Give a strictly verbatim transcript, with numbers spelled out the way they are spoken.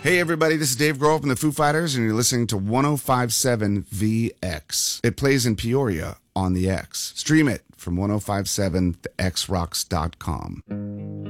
Hey everybody, this is Dave Grohl from the Foo Fighters, and you're listening to one oh five point seven V X. It plays in Peoria on the X. Stream it from ten fifty-seven the x rocks dot com.